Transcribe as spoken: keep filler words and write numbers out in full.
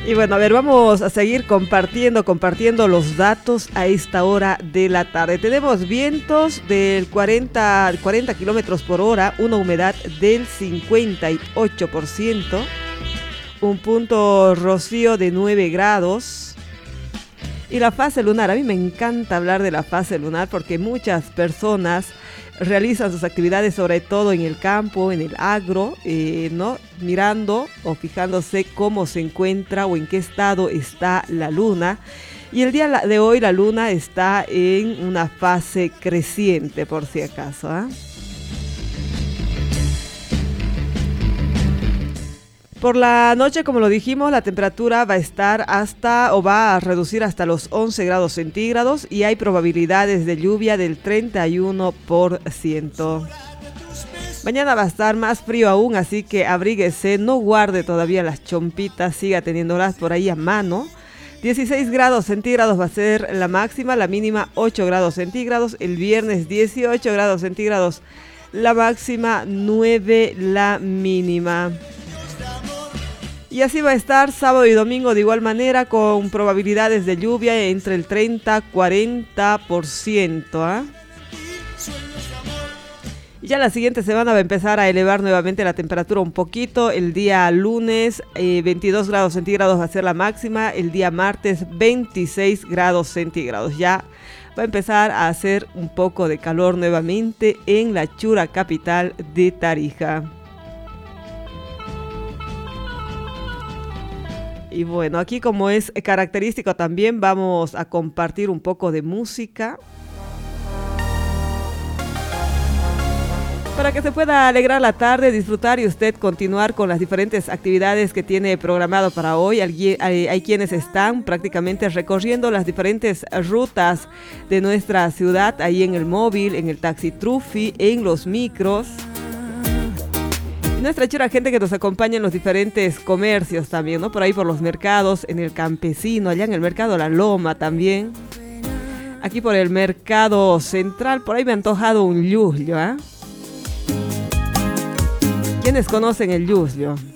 Y bueno, a ver, vamos a seguir compartiendo, compartiendo los datos a esta hora de la tarde. Tenemos vientos del cuarenta, cuarenta kilómetros por hora, una humedad del cincuenta y ocho por ciento, un punto rocío de nueve grados. Y la fase lunar, a mí me encanta hablar de la fase lunar porque muchas personas realizan sus actividades sobre todo en el campo, en el agro, eh, ¿no? Mirando o fijándose cómo se encuentra o en qué estado está la luna. Y el día de hoy la luna está en una fase creciente, por si acaso, ¿eh? Por la noche, como lo dijimos, la temperatura va a estar hasta o va a reducir hasta los once grados centígrados y hay probabilidades de lluvia del treinta y uno por ciento. Mañana va a estar más frío aún, así que abríguese, no guarde todavía las chompitas, siga teniéndolas por ahí a mano. dieciséis grados centígrados va a ser la máxima, la mínima ocho grados centígrados. El viernes dieciocho grados centígrados la máxima, nueve la mínima. Y así va a estar sábado y domingo de igual manera con probabilidades de lluvia entre el treinta y cuarenta por ciento. ¿eh? Y ya la siguiente semana va a empezar a elevar nuevamente la temperatura un poquito. El día lunes eh, veintidós grados centígrados va a ser la máxima. El día martes veintiséis grados centígrados. Ya va a empezar a hacer un poco de calor nuevamente en la Chura capital de Tarija. Y bueno, aquí como es característico también vamos a compartir un poco de música para que se pueda alegrar la tarde, disfrutar y usted continuar con las diferentes actividades que tiene programado para hoy. Hay, hay, hay quienes están prácticamente recorriendo las diferentes rutas de nuestra ciudad, ahí en el móvil, en el taxi Trufi, en los micros. Nuestra chura gente que nos acompaña en los diferentes comercios también, ¿no? Por ahí por los mercados, en el Campesino, allá en el mercado La Loma también. Aquí por el mercado central, por ahí me ha antojado un yuzlo, ¿eh? ¿Quiénes conocen el yuzlo?